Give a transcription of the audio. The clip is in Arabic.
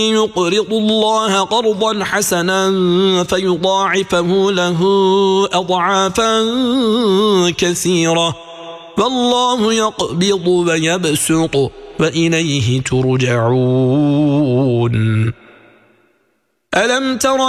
يقرض الله قرضا حسنا فيضاعفه له أضعافا كثيرة والله يقبض ويبسط وإليه ترجعون. ألم تر